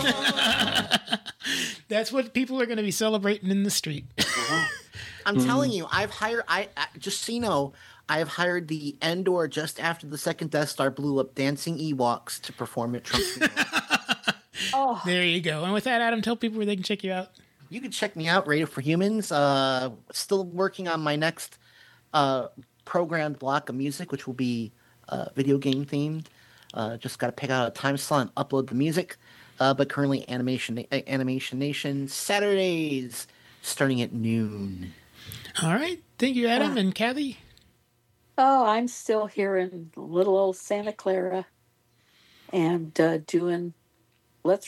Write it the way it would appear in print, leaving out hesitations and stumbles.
That's what people are going to be celebrating in the street. I'm telling you, just so you know, I have hired the Endor just after the second Death Star blew up dancing Ewoks to perform at Trump's funeral. There you go. And with that, Adam, tell people where they can check you out. You can check me out, Radio for Humans. Still working on my next programmed block of music, which will be video game themed. Just got to pick out a time slot and upload the music. But currently, Animation Nation Saturdays starting at noon. All right. Thank you, Adam and Kathy. I'm still here in little old Santa Clara and doing